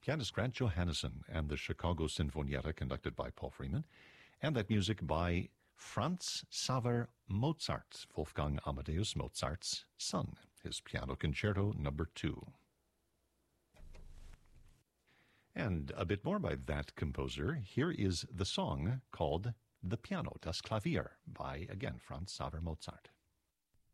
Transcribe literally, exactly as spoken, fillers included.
pianist Grant Johannesson and the Chicago Sinfonietta, conducted by Paul Freeman, and that music by Franz Xaver Mozart, Wolfgang Amadeus Mozart's son, his Piano Concerto number two. And a bit more by that composer. Here is the song called The Piano, Das Klavier, by, again, Franz Xaver Mozart.